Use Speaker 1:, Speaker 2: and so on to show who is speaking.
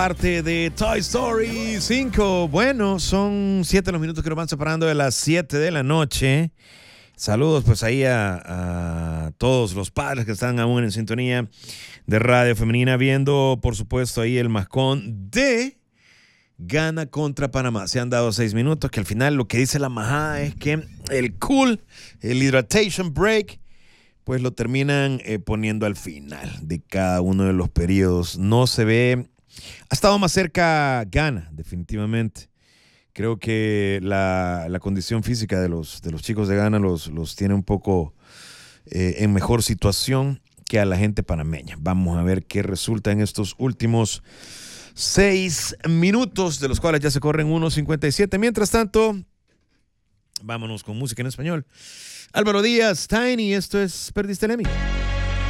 Speaker 1: Parte de Toy Story 5. Bueno, son 7 los minutos que nos van separando de las 7 de la noche. Saludos pues ahí a todos los padres que están aún en sintonía de Radio Femenina, viendo por supuesto ahí el mascón de Ghana contra Panamá. Se han dado 6 minutos, que al final lo que dice la majada es que el hydration break, pues lo terminan poniendo al final de cada uno de los periodos. No se ve. Ha estado más cerca Ghana, definitivamente. Creo que la condición física de los chicos de Ghana los tiene un poco en mejor situación que a la gente panameña. Vamos a ver qué resulta en estos últimos 6 minutos, de los cuales ya se corren 1:57. Mientras tanto, vámonos con música en español. Álvaro Díaz, Tiny, esto es Perdiste el Emmy.